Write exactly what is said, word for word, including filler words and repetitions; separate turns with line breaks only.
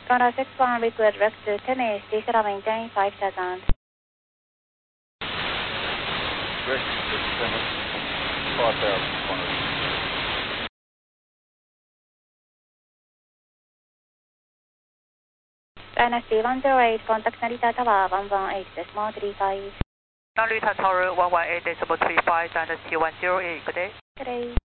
Contact six one, request direct to Tennis, Station maintain five seconds.
Direct to Tennis, five thousand.
Dynasty one zero eight, contact Narita Tower one one eight decimal three five.
Narita Tower one one eight decimal three five, Dynasty one zero eight, good day.
Good day.